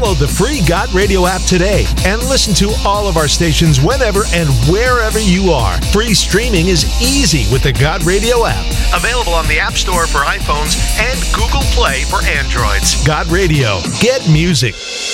Download the free God Radio app today and listen to all of our stations whenever and wherever you are. Free streaming is easy with the God Radio app. Available on the App Store for iPhones and Google Play for Androids. God Radio. Get music.